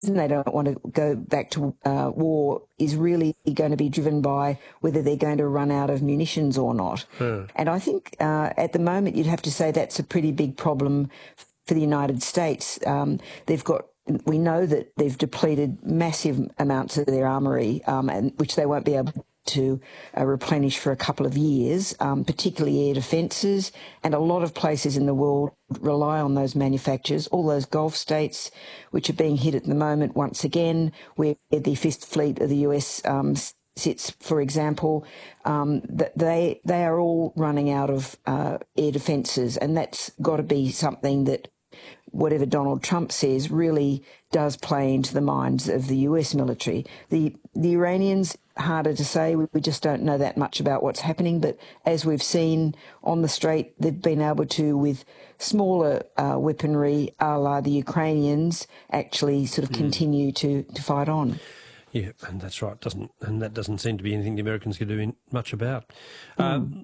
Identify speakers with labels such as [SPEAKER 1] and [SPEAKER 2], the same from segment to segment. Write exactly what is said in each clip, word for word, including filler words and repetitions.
[SPEAKER 1] they don't want to go back to uh, war is really going to be driven by whether they're going to run out of munitions or not. Hmm. And I think uh, at the moment you'd have to say that's a pretty big problem for the United States. Um, they've got we know that they've depleted massive amounts of their armoury, um, and which they won't be able to uh, replenish for a couple of years, um, particularly air defences, and a lot of places in the world rely on those manufacturers, all those Gulf states which are being hit at the moment once again, where the Fifth Fleet of the U S um, sits, for example, um, that they, they are all running out of uh, air defences, and that's got to be something that whatever Donald Trump says really does play into the minds of the U S military. The the Iranians, harder to say, we, we just don't know that much about what's happening, but as we've seen on the Strait, they've been able to, with smaller uh, weaponry, a la the Ukrainians, actually sort of mm. continue to, to fight on.
[SPEAKER 2] Yeah, and that's right. Doesn't and that doesn't seem to be anything the Americans can do much about. Mm. Um,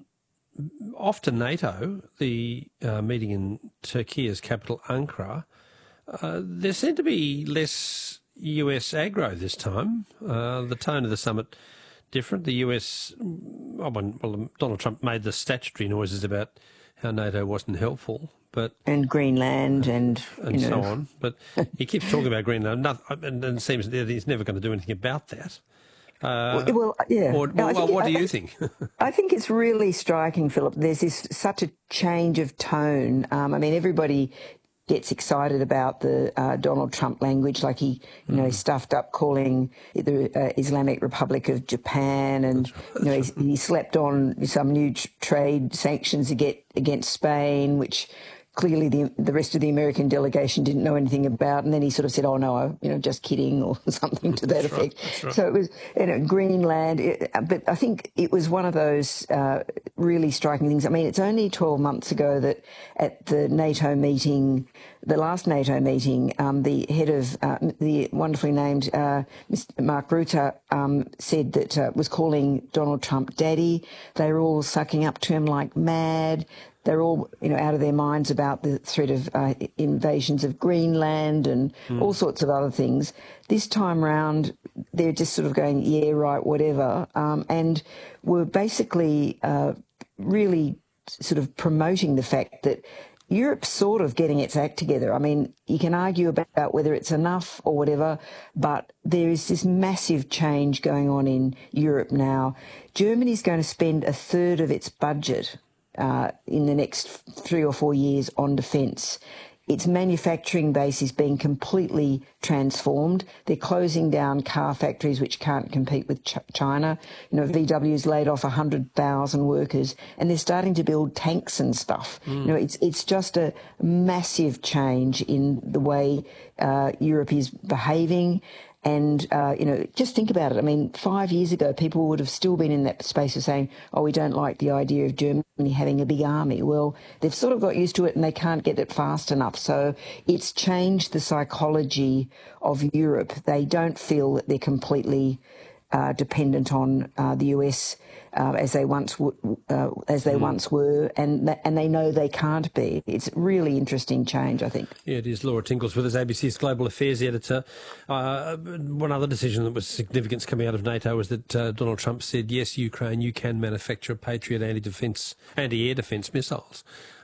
[SPEAKER 2] Off to NATO, the uh, meeting in Turkey's capital, Ankara, uh, there seemed to be less U S aggro this time. Uh, the tone of the summit different. The U S, oh, well, Donald Trump made the statutory noises about how NATO wasn't helpful, but
[SPEAKER 1] and Greenland and
[SPEAKER 2] and
[SPEAKER 1] you know.
[SPEAKER 2] so on. But he keeps talking about Greenland, and it seems that he's never going to do anything about that. Uh,
[SPEAKER 1] well, well, yeah.
[SPEAKER 2] Or,
[SPEAKER 1] no,
[SPEAKER 2] well,
[SPEAKER 1] think,
[SPEAKER 2] what do
[SPEAKER 1] I,
[SPEAKER 2] you think?
[SPEAKER 1] I think it's really striking, Philip. There's this such a change of tone. Um, I mean, everybody gets excited about the uh, Donald Trump language, like he, you know, mm. he stuffed up calling the uh, Islamic Republic of Japan, and right. you know, he, he slept on some new trade sanctions against Spain, which clearly the the rest of the American delegation didn't know anything about, and then he sort of said, "Oh no, I, you know, just kidding," or something to that
[SPEAKER 2] that's
[SPEAKER 1] effect.
[SPEAKER 2] Right, right.
[SPEAKER 1] So it was, you know, Greenland. It, but I think it was one of those uh, really striking things. I mean, it's only twelve months ago that at the NATO meeting, the last NATO meeting, um, the head of uh, the wonderfully named uh, Mister Mark Rutte um, said that uh, was calling Donald Trump daddy. They were all sucking up to him like mad. They're all, you know, out of their minds about the threat of uh, invasions of Greenland and mm. all sorts of other things. This time round, they're just sort of going, yeah, right, whatever, um, and were basically uh, really sort of promoting the fact that Europe's sort of getting its act together. I mean, you can argue about whether it's enough or whatever, but there is this massive change going on in Europe now. Germany's going to spend a third of its budget Uh, in the next three or four years on defence. Its manufacturing base is being completely transformed. They're closing down car factories which can't compete with Ch China. You know, V W's laid off one hundred thousand workers, and they're starting to build tanks and stuff. Mm. You know, it's it's just a massive change in the way uh, Europe is behaving. And, uh, you know, just think about it. I mean, five years ago, people would have still been in that space of saying, oh, we don't like the idea of Germany having a big army. Well, they've sort of got used to it and they can't get it fast enough. So it's changed the psychology of Europe. They don't feel that they're completely uh, dependent on uh, the U S uh, as they once w uh, as they mm. once were, and th and they know they can't be. It's a really interesting change, I think.
[SPEAKER 2] Yeah, it is. Laura Tinkle's with us, A B C's Global Affairs editor. Uh, one other decision that was significant coming out of NATO was that uh, Donald Trump said, yes, Ukraine, you can manufacture Patriot anti-defence, anti-air defence missiles.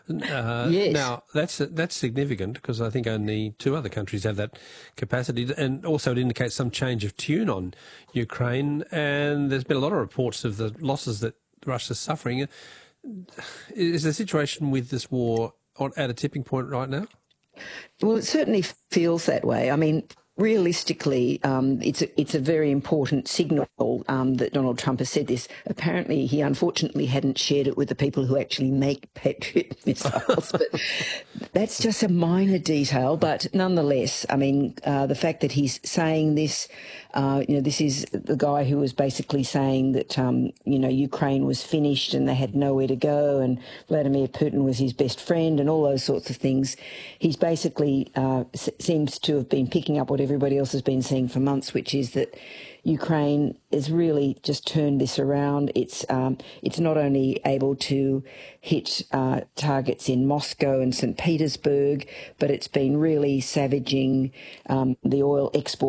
[SPEAKER 2] Uh,
[SPEAKER 1] yes.
[SPEAKER 2] Now, that's that's significant because I think only two other countries have that capacity, and also it indicates some change of tune on Ukraine, and there's been a lot of reports of the losses that Russia's suffering. Is the situation with this war at a tipping point right now?
[SPEAKER 1] Well, it certainly feels that way. I mean, realistically, um, it's a, it's a very important signal um, that Donald Trump has said this. Apparently, he unfortunately hadn't shared it with the people who actually make Patriot missiles, but that's just a minor detail. But nonetheless, I mean, uh, the fact that he's saying this, uh, you know, this is the guy who was basically saying that, um, you know, Ukraine was finished and they had nowhere to go, and Vladimir Putin was his best friend, and all those sorts of things. He's basically uh, seems to have been picking up what everybody else has been seeing for months, which is that Ukraine has really just turned this around. It's um, it's not only able to hit uh, targets in Moscow and Saint Petersburg, but it's been really savaging um, the oil export